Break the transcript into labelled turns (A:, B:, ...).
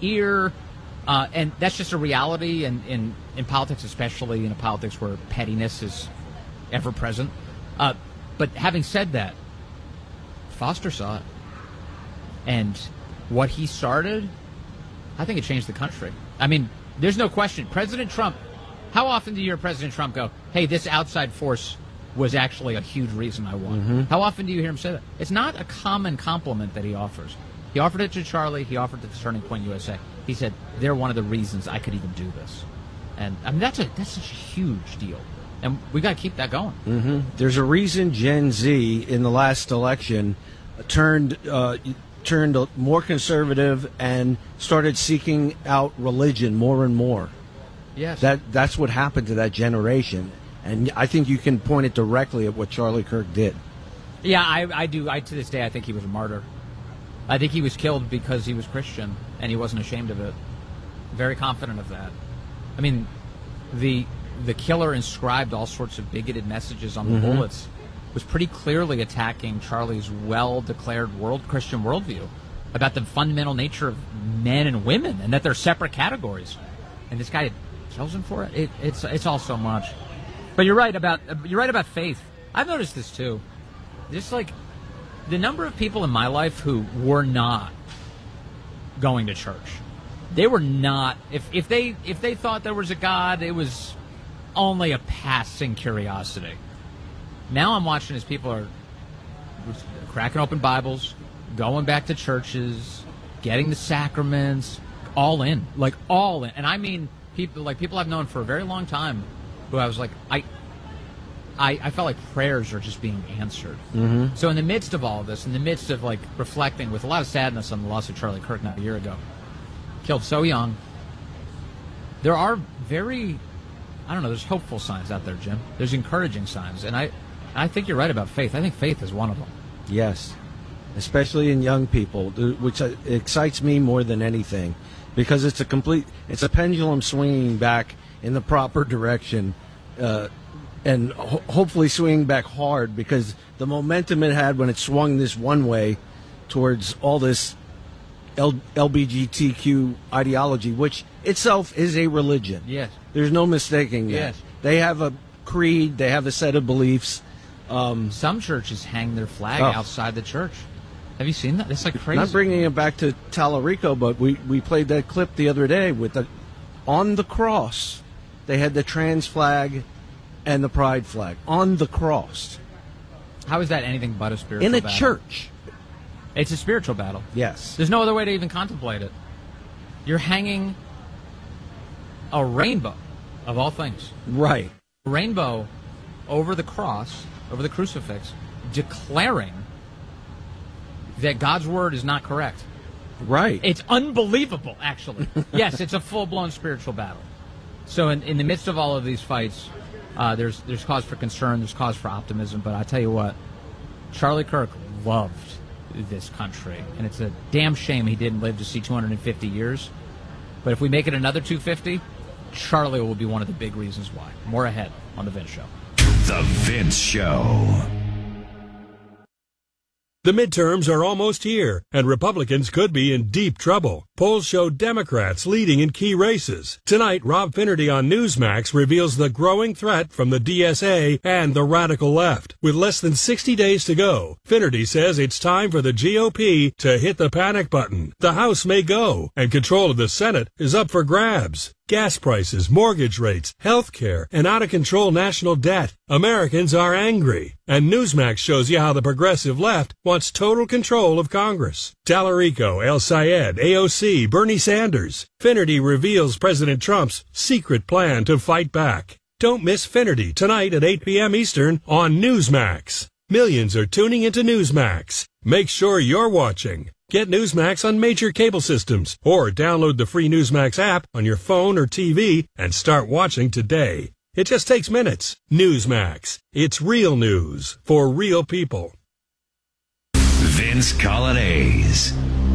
A: ear. And that's just a reality in politics, especially in a politics where pettiness is ever present. But having said that, Foster saw it. And what he started, I think it changed the country. I mean, there's no question. President Trump, how often do you hear President Trump go, hey, this outside force was actually a huge reason I won? Mm-hmm. How often do you hear him say that? It's not a common compliment that he offers. He offered it to Charlie. He offered it to Turning Point USA. He said, they're one of the reasons I could even do this. And I mean, that's such a huge deal. And we got to keep that going.
B: Mm-hmm. There's a reason Gen Z in the last election turned more conservative and started seeking out religion more and more.
A: Yes.
B: That's what happened to that generation. And I think you can point it directly at what Charlie Kirk did.
A: Yeah, I do. To this day, I think he was a martyr. I think he was killed because he was Christian, and he wasn't ashamed of it. Very confident of that. I mean, the killer inscribed all sorts of bigoted messages on the bullets, was pretty clearly attacking Charlie's well-declared Christian worldview about the fundamental nature of men and women, and that they're separate categories. And this guy kills him for it. It's all so much. But you're right about faith. I've noticed this too. Just like the number of people in my life who were not going to church. They were not. If they thought there was a God, it was only a passing curiosity. Now I'm watching as people are cracking open Bibles, going back to churches, getting the sacraments, all in. And I mean people I've known for a very long time who I was like, I felt like prayers are just being answered. Mm-hmm. So in the midst of all of this, in the midst of like reflecting with a lot of sadness on the loss of Charlie Kirk now a year ago, killed so young, there are there's hopeful signs out there, Jim. There's encouraging signs. And I think you're right about faith. I think faith is one of them.
B: Yes, especially in young people, which excites me more than anything, because it's a pendulum swinging back in the proper direction, and hopefully swinging back hard, because the momentum it had when it swung this one way towards all this LGBTQ ideology, which itself is a religion.
A: Yes.
B: There's no mistaking that.
A: Yes.
B: They have a creed, they have a set of beliefs.
A: Some churches hang their flag outside the church. Have you seen that? It's like crazy.
B: Not bringing it back to Tallarico, but we played that clip the other day with on the cross. They had the trans flag and the pride flag on the cross.
A: How is that anything but a spiritual battle?
B: In a church.
A: It's a spiritual battle.
B: Yes.
A: There's no other way to even contemplate it. You're hanging a rainbow, of all things.
B: Right.
A: A rainbow over the cross, over the crucifix, declaring that God's word is not correct.
B: Right.
A: It's unbelievable, actually. Yes, it's a full-blown spiritual battle. So in the midst of all of these fights, there's cause for concern, there's cause for optimism, but I tell you what, Charlie Kirk loved this country, and it's a damn shame he didn't live to see 250 years. But if we make it another 250, Charlie will be one of the big reasons why. More ahead on The Vince Show.
C: The Vince Show.
D: The midterms are almost here, and Republicans could be in deep trouble. Polls show Democrats leading in key races. Tonight, Rob Finnerty on Newsmax reveals the growing threat from the DSA and the radical left. With less than 60 days to go, Finnerty says it's time for the GOP to hit the panic button. The House may go, and control of the Senate is up for grabs. Gas prices, mortgage rates, health care, and out-of-control national debt. Americans are angry. And Newsmax shows you how the progressive left wants total control of Congress. Tallarico, El Sayed, AOC, Bernie Sanders. Finnerty reveals President Trump's secret plan to fight back. Don't miss Finnerty tonight at 8 p.m. Eastern on Newsmax. Millions are tuning into Newsmax. Make sure you're watching. Get Newsmax on major cable systems or download the free Newsmax app on your phone or TV and start watching today. It just takes minutes. Newsmax. It's real news for real people.
C: Vince Colonnese.